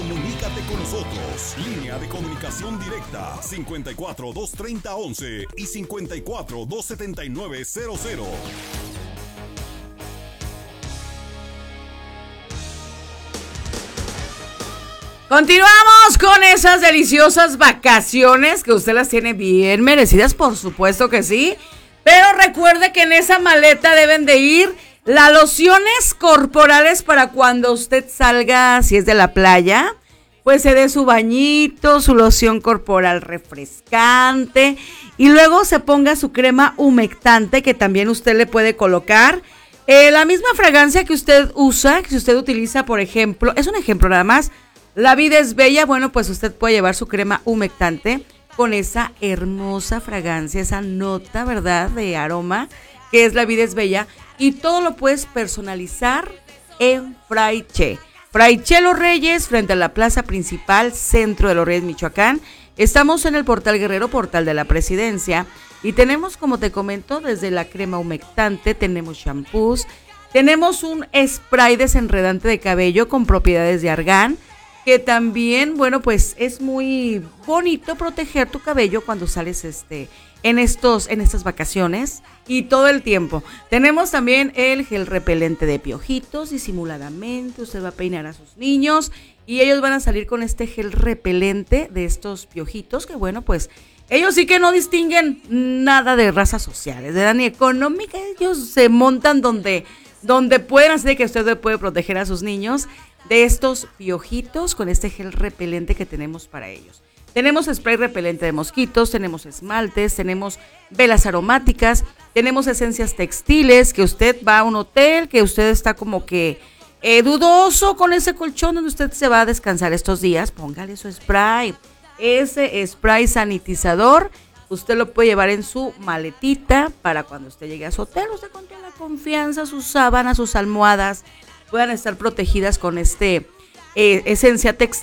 Comunícate con nosotros. Línea de comunicación directa 54 230 11 y 54 279 00. Continuamos con esas deliciosas vacaciones que usted las tiene bien merecidas, por supuesto que sí. Pero recuerde que en esa maleta deben de ir las lociones corporales para cuando usted salga, si es de la playa, pues se dé su bañito, su loción corporal refrescante y luego se ponga su crema humectante que también usted le puede colocar. La misma fragancia que usted usa, que si usted utiliza, por ejemplo, es un ejemplo nada más, La Vida es Bella, bueno, pues usted puede llevar su crema humectante con esa hermosa fragancia, esa nota, ¿verdad?, de aroma, que es La Vida es Bella, y todo lo puedes personalizar en Fraiche. Fraiche Los Reyes, frente a la plaza principal, centro de Los Reyes, Michoacán. Estamos en el Portal Guerrero, Portal de la Presidencia, y tenemos, como te comento, desde la crema humectante, tenemos shampoos, tenemos un spray desenredante de cabello con propiedades de argán, que también, bueno, pues es muy bonito proteger tu cabello cuando sales en estas vacaciones y todo el tiempo. Tenemos también el gel repelente de piojitos, disimuladamente usted va a peinar a sus niños y ellos van a salir con este gel repelente de estos piojitos, que bueno, pues ellos sí que no distinguen nada de razas sociales, ¿verdad?, ni económicas. Ellos se montan donde pueden, así de que usted puede proteger a sus niños de estos piojitos con este gel repelente que tenemos para ellos. Tenemos spray repelente de mosquitos, tenemos esmaltes, tenemos velas aromáticas, tenemos esencias textiles, que usted va a un hotel, que usted está como que dudoso con ese colchón donde usted se va a descansar estos días, póngale su spray. Ese spray sanitizador, usted lo puede llevar en su maletita para cuando usted llegue a su hotel, usted con toda la confianza, sus sábanas, sus almohadas puedan estar protegidas con esencia